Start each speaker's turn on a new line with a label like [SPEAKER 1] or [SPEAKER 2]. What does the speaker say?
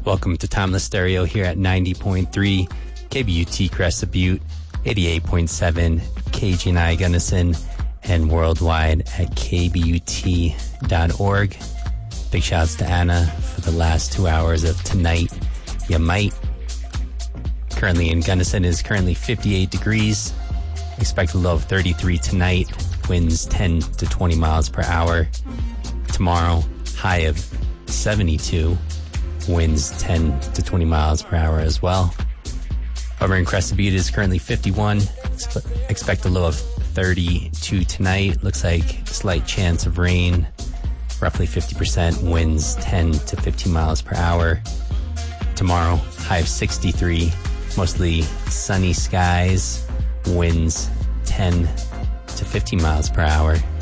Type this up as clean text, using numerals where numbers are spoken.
[SPEAKER 1] Welcome to Timeless Stereo here at 90.3 KBUT Crescent Butte, 88.7 KGNI Gunnison, and worldwide at kbut.org. Big shouts to Anna for the last 2 hours of Tonight You Might. Currently in Gunnison is currently 58 degrees. Expect a low of 33 tonight. Winds 10 to 20 miles per hour. Tomorrow, high of 72. Winds 10 to 20 miles per hour as well. Over in Crescent Butte is currently 51. Expect a low of 32 tonight. Looks like a slight chance of rain. Roughly 50%. Winds 10 to 15 miles per hour. Tomorrow, high of 63. Mostly sunny skies. Winds 10 to 15 miles per hour.